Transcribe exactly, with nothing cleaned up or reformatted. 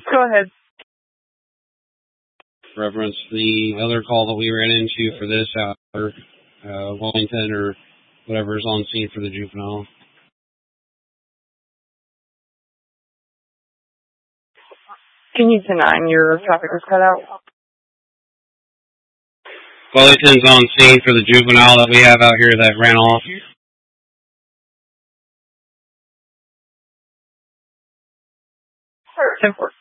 Go ahead. Reference the other call that we ran into for this hour, uh, Wellington or whatever's on scene for the juvenile. Can you deny your traffic was cut out? Wellington's on scene for the juvenile that we have out here that ran off. ten four.